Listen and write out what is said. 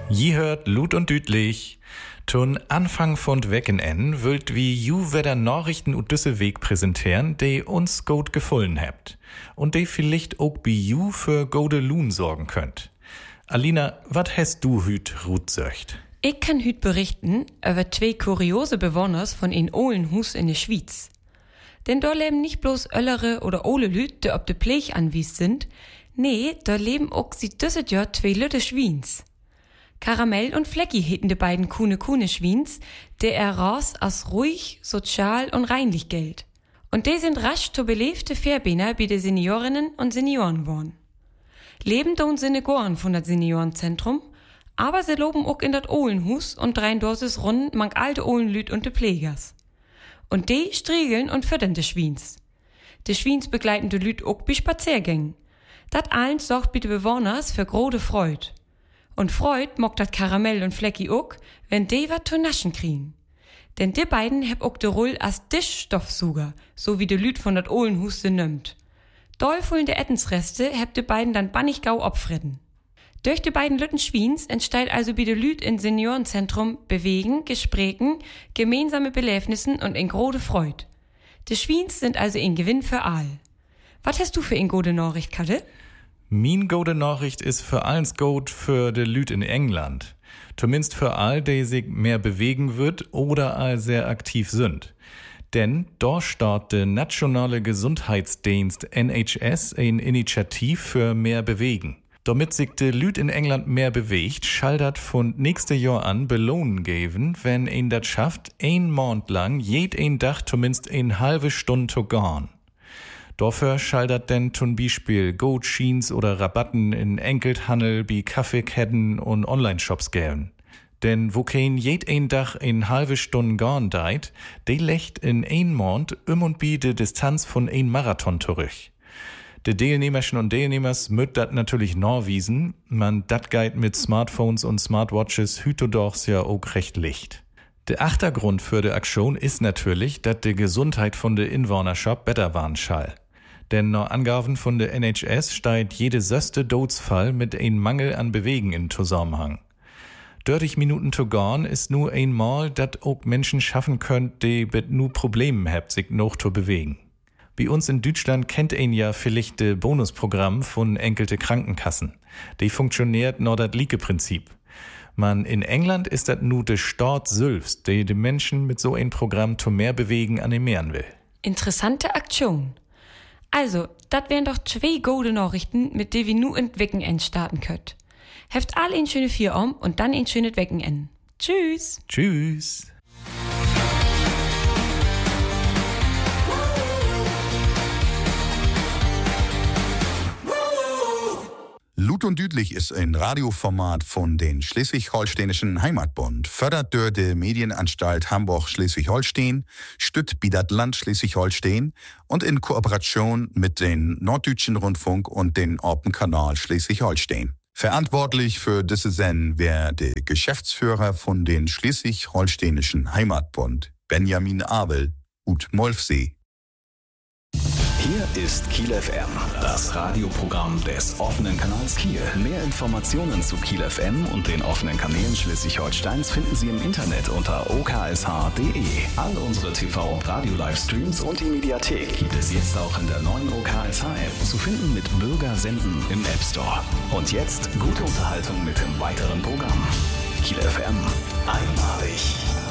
Je hört Lut und Dütlich. Tun Anfang von Wecken en wollt wie ju wieder Nachrichten und düsse Weg präsentieren, die uns gut gefallen habt. Und die vielleicht auch bei ju für gute Lohn sorgen könnt. Alina, wat hast du hüt Ruth söcht? Ich kann hüt berichten über zwei kuriose Bewohners von ein Ohlenhus in der Schweiz. Denn da leben nicht bloß öllere oder ole Lüt, die ob de Plech anwies sind, nee, da leben auch sie düsset Jahr zwei Lütte Schwiens. Karamell und Flecki heten de beiden Kuhne Schwiens, der raus als ruhig, sozial und reinlich gilt. Und die sind rasch zu belebte Fairbeiner bei de Seniorinnen und Senioren worden. Leben tun sie ne Gorn von dat Seniorenzentrum, aber sie loben auch in dat Ohlenhus und drein Dosis Runden mank alte Ohlenlüt und de Pflegers. Und die striegeln und füttern de Schwiens. De Schwiens begleiten de Lüt auch bei Spaziergängen. Dat allen sorgt bei de Bewohners für grode Freud. Und Freud mockt dat Karamell und Flecki auch, wenn die wat zu naschen kriegen. Denn die beiden heb auch de Rull als Tischstoffsuger, so wie de Lüt von dat Ohlenhus se nimmt. Dollfullen de Ettensreste heb de beiden dann bannig gau opfredden. Durch die beiden Lütten Schwiens entsteht also bei de Lüt in Seniorenzentrum Bewegen, Gesprächen, gemeinsame Beläfnissen und in grode Freud. De Schwiens sind also ein Gewinn für all. Was hast du für ein gute Nachricht, Katte? Min gute Nachricht ist für allens gut für de Lüt in England. Zumindest für all, die sich mehr bewegen wird oder all sehr aktiv sind. Denn dort startet der Nationale Gesundheitsdienst NHS ein Initiativ für mehr Bewegen. Damit sich de Lüt in England mehr bewegt, schaldert von nächste Jahr an Belohnen geben, wenn ihn dat schafft, ein Monat lang, jeden Tag zumindest eine halbe Stunde zu gehen. Dafür schaldert denn zum Beispiel Gutscheins oder Rabatten in Enkelthandel, wie Kaffeeketten und Online-Shops geben. Denn wo kein jeden Tag eine halbe Stunde gehen deit, die legt in ein Monat und bi de Distanz von ein Marathon zurück. De Teilnehmerchen und Teilnehmers möt dat natürlich nachwiesen, man dat geit mit Smartphones und Smartwatches hütodorchs ja auch recht licht. Der Achtergrund für de Aktion ist natürlich, dat de Gesundheit von de Inwohnerschaft besser waren schall. Denn nach Angaben von der NHS steigt jede söste Todesfall mit ein Mangel an Bewegen in Zusammenhang. 30 Minuten zu gehen ist nur einmal, dat auch Menschen schaffen könnt, die mit nur Problemen habt, sich noch zu bewegen. Bei uns in Deutschland kennt ein ja vielleicht de Bonusprogramm von enkelte Krankenkassen. Die funktioniert nach dat Liege-Prinzip. Man, in England ist dat nur de Staat selbst, die de Menschen mit so ein Programm zu mehr Bewegen animieren will. Interessante Aktion. Also, dat wären doch zwei gute Nachrichten, mit denen wir nu in Wochenend starten könnt. Heft alle ein schöne Vierom und dann ein schönes Wochenend. Tschüss. Tschüss. Lut und Dütlich ist ein Radioformat von den Schleswig-Holsteinischen Heimatbund, fördert durch die Medienanstalt Hamburg-Schleswig-Holstein, stützt das Land Schleswig-Holstein und in Kooperation mit den Norddeutschen Rundfunk und den Orpenkanal Schleswig-Holstein. Verantwortlich für diese Sendung wäre der Geschäftsführer von den Schleswig-Holsteinischen Heimatbund, Benjamin Abel, ut Molfsee. Hier ist Kiel FM, das Radioprogramm des offenen Kanals Kiel. Mehr Informationen zu Kiel FM und den offenen Kanälen Schleswig-Holsteins finden Sie im Internet unter oksh.de. All unsere TV- und Radio-Livestreams und die Mediathek gibt es jetzt auch in der neuen OKSH-App zu finden mit Bürgersenden im App Store. Und jetzt gute Unterhaltung mit dem weiteren Programm. Kiel FM, einmalig.